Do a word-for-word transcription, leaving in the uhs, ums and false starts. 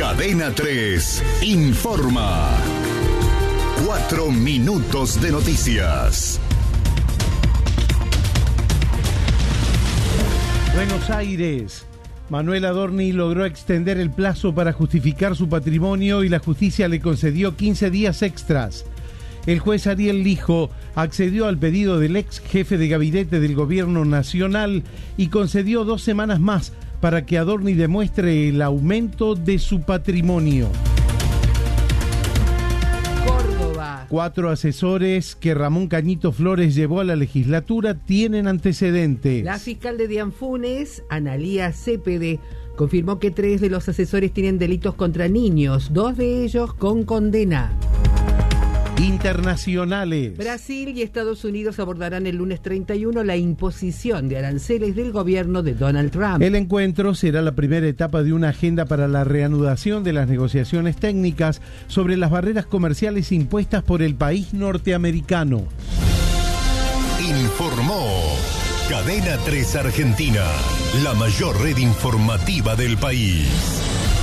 Cadena tres informa. Cuatro minutos de noticias. Buenos Aires. Manuel Adorni logró extender el plazo para justificar su patrimonio y la justicia le concedió quince días extras. El juez Ariel Lijo accedió al pedido del ex jefe de gabinete del gobierno nacional y concedió dos semanas más para que Adorni demuestre el aumento de su patrimonio. Córdoba. Cuatro asesores que Ramón Cañito Flores llevó a la legislatura tienen antecedentes. La fiscal de Dianfunes, Analía Cepede, confirmó que tres de los asesores tienen delitos contra niños, dos de ellos con condena. Internacionales. Brasil y Estados Unidos abordarán el lunes treinta y uno la imposición de aranceles del gobierno de Donald Trump. El encuentro será la primera etapa de una agenda para la reanudación de las negociaciones técnicas sobre las barreras comerciales impuestas por el país norteamericano. Informó Cadena tres Argentina, la mayor red informativa del país.